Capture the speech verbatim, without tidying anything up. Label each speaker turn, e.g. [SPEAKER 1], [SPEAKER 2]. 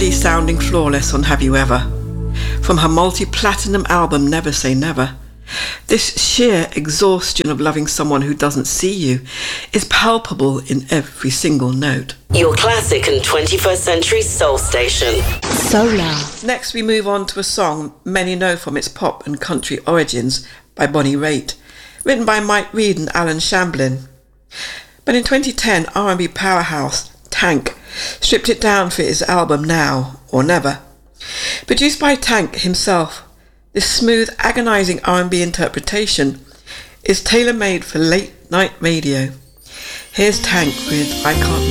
[SPEAKER 1] Brandy sounding flawless on Have You Ever? From her multi-platinum album Never Say Never. This sheer exhaustion of loving someone who doesn't see you is palpable in every single note.
[SPEAKER 2] Your classic and twenty-first century soul station.
[SPEAKER 3] Solar.
[SPEAKER 1] Next we move on to a song many know from its pop and country origins by Bonnie Raitt, written by Mike Reid and Alan Shamblin. But in twenty ten, R and B powerhouse Tank stripped it down for his album Now or Never. Produced by Tank himself, this smooth, agonising R and B interpretation is tailor-made for late-night radio. Here's Tank with I Can't